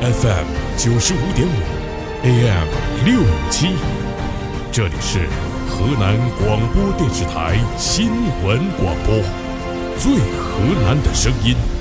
FM 95.5 AM 657，这里是河南广播电视台新闻广播，最河南的声音。